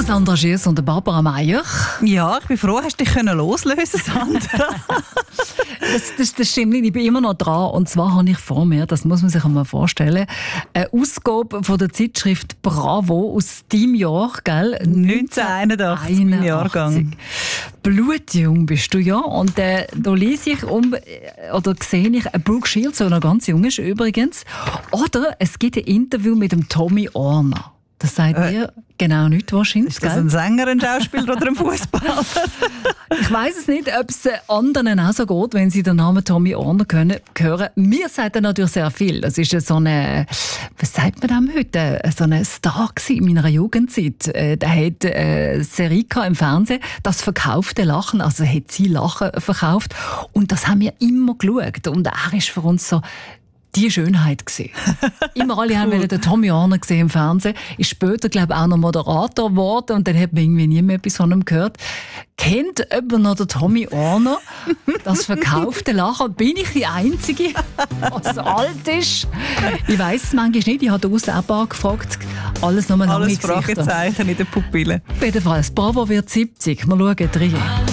Sandra Schiers und Barbara Meier. Ja, ich bin froh, hast du dich loslösen, Sandra. Das stimmt nicht, ich bin immer noch dran. Und zwar habe ich vor mir, das muss man sich einmal vorstellen, eine Ausgabe von der Zeitschrift Bravo aus deinem Jahr, gell? 1981, mein Jahrgang. Blutjung bist du ja. Und da lese ich oder sehe ich Brooke Shields, der noch ganz jung ist übrigens. Oder es gibt ein Interview mit dem Tommy Orner. Das sagt ihr genau nicht wahrscheinlich. Ist das ein Sänger, ein Schauspieler oder ein Fußballer? Ich weiss es nicht, ob es anderen auch so geht, wenn sie den Namen Tommy Orner hören. Mir sagt er natürlich sehr viel. Das ist so eine, was sagt man dem heute? So ein Star in meiner Jugendzeit. Der hat eine Serie im Fernsehen, das verkaufte Lachen, also hat sie Lachen verkauft. Und das haben wir immer geschaut. Und er ist für uns so die Schönheit gesehen. Immer alle haben den Tommy Orner gesehen im Fernsehen. Ist später, glaube ich, auch noch Moderator geworden und dann hat man irgendwie nie mehr etwas von ihm gehört. Kennt jemand noch den Tommy Orner? Das verkaufte Lachen. Bin ich die Einzige, was alt ist? Ich weiss es manchmal nicht. Ich habe den Auslebbar gefragt. Alles nochmal lange Alles Gesichter. Fragezeichen in den Pupillen. Auf jeden Fall. Bravo wird 70. Wir schauen rein.